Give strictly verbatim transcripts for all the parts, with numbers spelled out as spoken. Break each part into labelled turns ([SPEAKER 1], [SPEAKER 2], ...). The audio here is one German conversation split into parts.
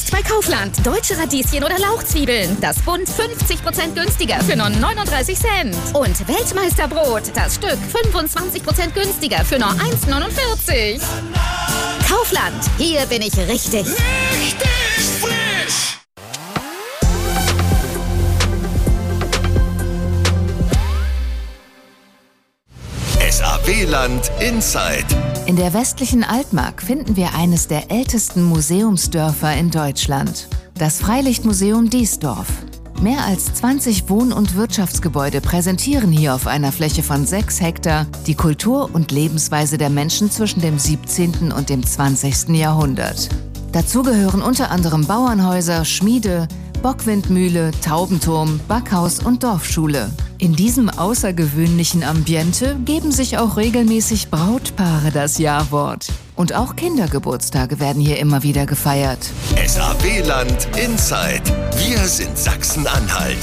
[SPEAKER 1] Jetzt bei Kaufland. Deutsche Radieschen oder Lauchzwiebeln. Das Bund fünfzig Prozent günstiger für nur neununddreißig Cent. Und Weltmeisterbrot. Das Stück fünfundzwanzig Prozent günstiger für nur eins neunundvierzig. Kaufland. Hier bin ich richtig.
[SPEAKER 2] Richtig frisch.
[SPEAKER 3] S A W-Land Inside.
[SPEAKER 4] In der westlichen Altmark finden wir eines der ältesten Museumsdörfer in Deutschland. Das Freilichtmuseum Diesdorf. Mehr als zwanzig Wohn- und Wirtschaftsgebäude präsentieren hier auf einer Fläche von sechs Hektar die Kultur und Lebensweise der Menschen zwischen dem siebzehnten und dem zwanzigsten Jahrhundert. Dazu gehören unter anderem Bauernhäuser, Schmiede, Bockwindmühle, Taubenturm, Backhaus und Dorfschule. In diesem außergewöhnlichen Ambiente geben sich auch regelmäßig Brautpaare das Ja-Wort. Und auch Kindergeburtstage werden hier immer wieder gefeiert.
[SPEAKER 3] S A W-Land Inside. Wir sind Sachsen-Anhalt.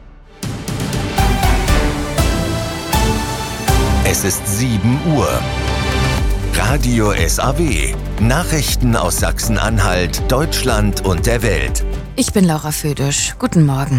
[SPEAKER 3] Es ist sieben Uhr. Radio S A W. Nachrichten aus Sachsen-Anhalt, Deutschland und der Welt.
[SPEAKER 4] Ich bin Laura Födisch. Guten Morgen.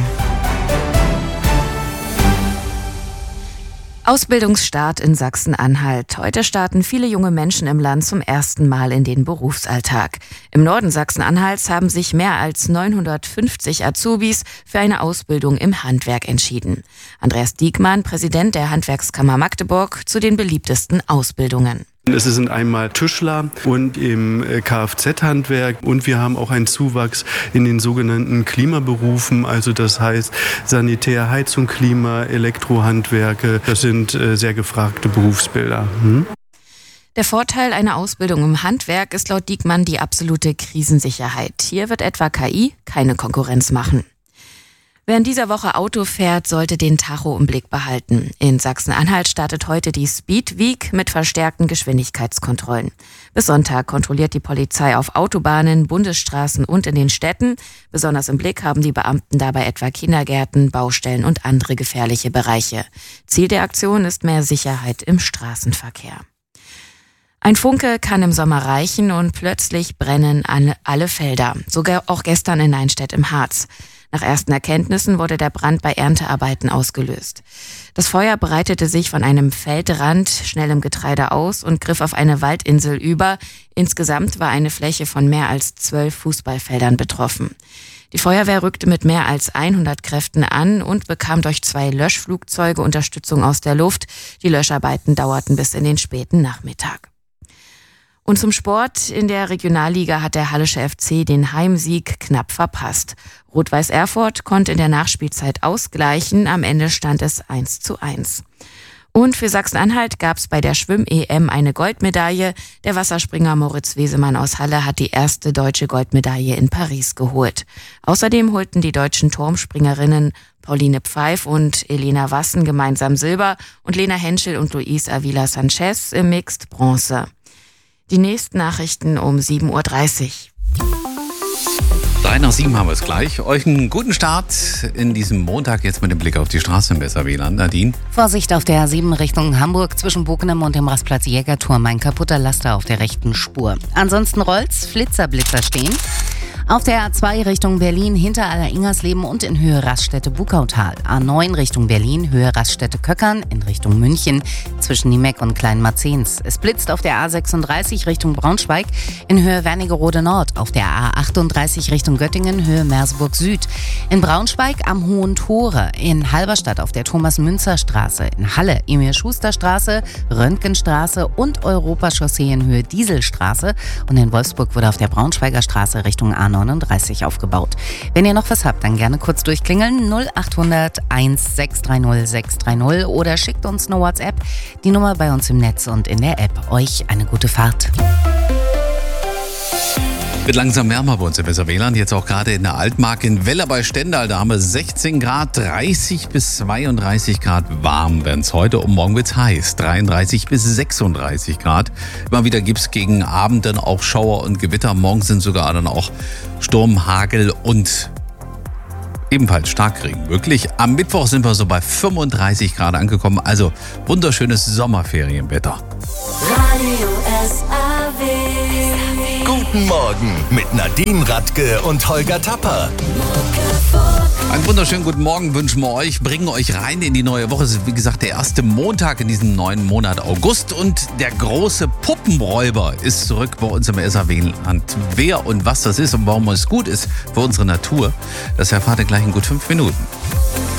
[SPEAKER 4] Ausbildungsstart in Sachsen-Anhalt. Heute starten viele junge Menschen im Land zum ersten Mal in den Berufsalltag. Im Norden Sachsen-Anhalts haben sich mehr als neunhundertfünfzig Azubis für eine Ausbildung im Handwerk entschieden. Andreas Diekmann, Präsident der Handwerkskammer Magdeburg, zu den beliebtesten Ausbildungen.
[SPEAKER 5] Es sind einmal Tischler und im Kfz-Handwerk und wir haben auch einen Zuwachs in den sogenannten Klimaberufen, also das heißt Sanitär, Heizung, Klima, Elektrohandwerke. Das sind äh, sehr gefragte Berufsbilder. Hm?
[SPEAKER 4] Der Vorteil einer Ausbildung im Handwerk ist laut Diekmann die absolute Krisensicherheit. Hier wird etwa K I keine Konkurrenz machen. Wer in dieser Woche Auto fährt, sollte den Tacho im Blick behalten. In Sachsen-Anhalt startet heute die Speed Week mit verstärkten Geschwindigkeitskontrollen. Bis Sonntag kontrolliert die Polizei auf Autobahnen, Bundesstraßen und in den Städten. Besonders im Blick haben die Beamten dabei etwa Kindergärten, Baustellen und andere gefährliche Bereiche. Ziel der Aktion ist mehr Sicherheit im Straßenverkehr. Ein Funke kann im Sommer reichen und plötzlich brennen alle Felder. Sogar auch gestern in Neinstedt im Harz. Nach ersten Erkenntnissen wurde der Brand bei Erntearbeiten ausgelöst. Das Feuer breitete sich von einem Feldrand schnell im Getreide aus und griff auf eine Waldinsel über. Insgesamt war eine Fläche von mehr als zwölf Fußballfeldern betroffen. Die Feuerwehr rückte mit mehr als hundert Kräften an und bekam durch zwei Löschflugzeuge Unterstützung aus der Luft. Die Löscharbeiten dauerten bis in den späten Nachmittag. Und zum Sport. In der Regionalliga hat der Hallische F C den Heimsieg knapp verpasst. Rot-Weiß Erfurt konnte in der Nachspielzeit ausgleichen. Am Ende stand es eins zu eins. Und für Sachsen-Anhalt gab es bei der Schwimm-E M eine Goldmedaille. Der Wasserspringer Moritz Wesemann aus Halle hat die erste deutsche Goldmedaille in Paris geholt. Außerdem holten die deutschen Turmspringerinnen Pauline Pfeif und Elena Wassen gemeinsam Silber und Lena Henschel und Luis Avila Sanchez im Mixed Bronze. Die nächsten Nachrichten um sieben Uhr dreißig.
[SPEAKER 6] Drei nach sieben haben wir es gleich. Euch einen guten Start in diesem Montag jetzt mit dem Blick auf die Straße im S A W-Land. Nadine?
[SPEAKER 7] Vorsicht auf der A sieben Richtung Hamburg zwischen Bokenem und dem Rastplatz Jägerturm. Ein kaputter Laster auf der rechten Spur. Ansonsten rollt's, Flitzer, Blitzer stehen. Auf der A zwei Richtung Berlin hinter Aller-Ingersleben und in Höhe Raststätte Bukautal. A neun Richtung Berlin, Höhe Raststätte Köckern in Richtung München zwischen Niemeck und Kleinmarzens. Es blitzt auf der A sechsunddreißig Richtung Braunschweig in Höhe Wernigerode Nord. Auf der A achtunddreißig Richtung Göttingen, Höhe Merseburg Süd. In Braunschweig am Hohen Tore. In Halberstadt auf der Thomas-Münzer-Straße. In Halle Emil-Schuster-Straße, Röntgenstraße und Europachaussee in Höhe Dieselstraße. Und in Wolfsburg wurde auf der Braunschweiger Straße Richtung A neununddreißig aufgebaut. Wenn ihr noch was habt, dann gerne kurz durchklingeln. null achthundert eins sechs drei null sechs drei null oder schickt uns eine WhatsApp. Die Nummer bei uns im Netz und in der App. Euch eine gute Fahrt.
[SPEAKER 6] Wird langsam wärmer bei uns im S A W-Land. Jetzt auch gerade in der Altmark in Weller bei Stendal. Da haben wir sechzehn Grad, dreißig bis zweiunddreißig Grad warm werden es heute. Und morgen wird es heiß, dreiunddreißig bis sechsunddreißig Grad. Immer wieder gibt es gegen Abend dann auch Schauer und Gewitter. Morgen sind sogar dann auch Sturm, Hagel und ebenfalls Starkregen möglich. Am Mittwoch sind wir so bei fünfunddreißig Grad angekommen. Also wunderschönes Sommerferienwetter.
[SPEAKER 8] Radio S A W.
[SPEAKER 3] Guten Guten Morgen mit Nadine Radke und Holger Tapper.
[SPEAKER 6] Einen wunderschönen guten Morgen wünschen wir euch, bringen euch rein in die neue Woche. Es ist wie gesagt der erste Montag in diesem neuen Monat August und der große Puppenräuber ist zurück bei uns im S A W-Land. Wer und was das ist und warum es gut ist für unsere Natur, das erfahrt ihr gleich in gut fünf Minuten.